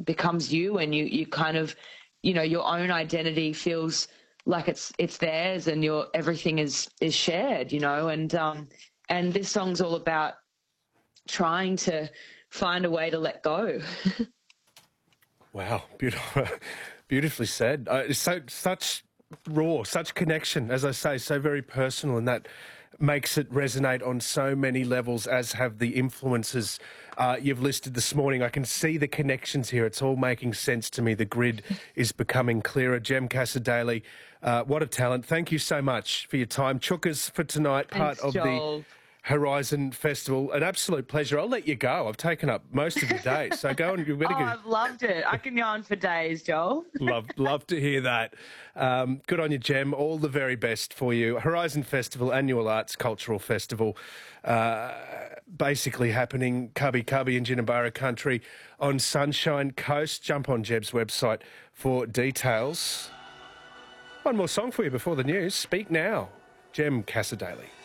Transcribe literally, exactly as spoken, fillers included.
becomes you, and you you kind of, you know, your own identity feels like it's it's theirs, and your everything is is shared, you know. And um and this song's all about trying to find a way to let go. Wow, beautiful, beautifully said. Uh, it's so such raw, such connection, as I say, so very personal, and that makes it resonate on so many levels, as have the influences uh, you've listed this morning. I can see the connections here. It's all making sense to me. The grid is becoming clearer. Jem Cassar-Daley, uh, what a talent. Thank you so much for your time. Chookers for tonight, part Thanks, of Joel. the Horizon Festival. An absolute pleasure. I'll let you go. I've taken up most of your day, so go and you've got to Oh, go. I've loved it. I can go on for days, Joel. Love, love to hear that. Um, good on you, Jem. All the very best for you. Horizon Festival, Annual Arts Cultural Festival, uh, basically happening Cubby Cubby in Jinnabara Country on Sunshine Coast. Jump on Jeb's website for details. One more song for you before the news. Speak Now, Jem Cassar-Daley.